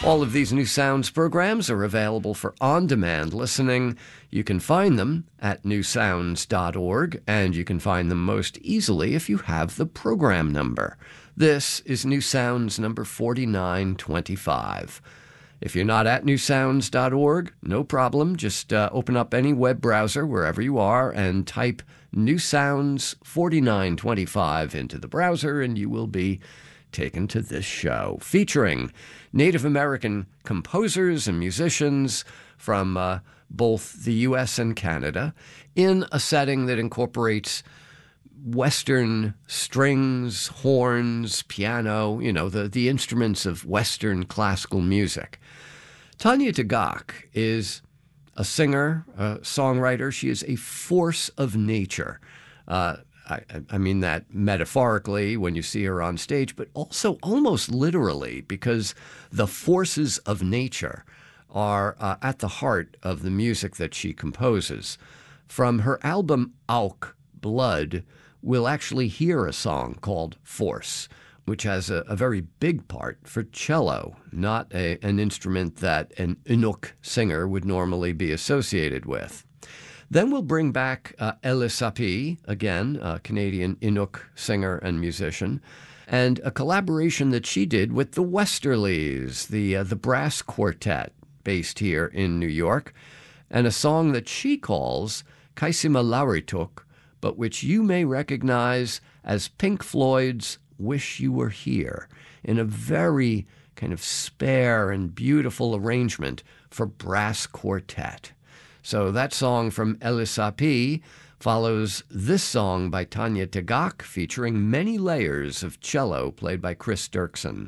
All of these New Sounds programs are available for on-demand listening. You can find them at newsounds.org, and you can find them most easily if you have the program number. This is New Sounds number 4925. If you're not at newsounds.org, no problem. Just open up any web browser wherever you are and type New Sounds 4925 into the browser, and you will be taken to this show, featuring Native American composers and musicians from both the U.S. and Canada in a setting that incorporates Western strings, horns, piano, the instruments of Western classical music. Tanya Tagaq is a singer, a songwriter. She is a force of nature. I mean that metaphorically when you see her on stage, but also almost literally, because the forces of nature are at the heart of the music that she composes. From her album Auk, Blood, we'll actually hear a song called Force, which has a very big part for cello, not an instrument that an Inuk singer would normally be associated with. Then we'll bring back Elisapi, again, a Canadian Inuk singer and musician, and a collaboration that she did with the Westerlies, the brass quartet based here in New York, and a song that she calls Kaisima Laurituk, but which you may recognize as Pink Floyd's Wish You Were Here, in a very kind of spare and beautiful arrangement for brass quartet. So that song from Elisapi follows this song by Tanya Tagaq, featuring many layers of cello played by Chris Dirksen.